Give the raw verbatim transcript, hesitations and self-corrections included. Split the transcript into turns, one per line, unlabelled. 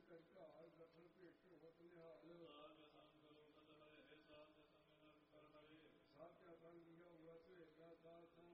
ਘਰ ਦਖਲ ਭੇਟ ਹੋਤ ਨਿਹਾਲ
ਸਾਧ ਸੰਗ ਲੋਕਤ ਹਰੇ ਸਾਧ ਸੰਗ ਨਰ ਕਰ ਹਰੇ
ਸਾਧਿਆ ਸੰਗ ਲਿਆ ਵਸ ਵੇਗਾ ਸਾਧ